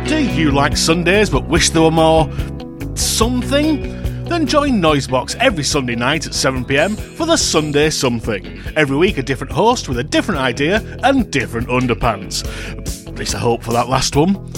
Do you like Sundays but wish there were more something? Then join Noisebox every Sunday night at 7pm for the Sunday Something. Every week a different host with a different idea and different underpants. At least I hope for that last one.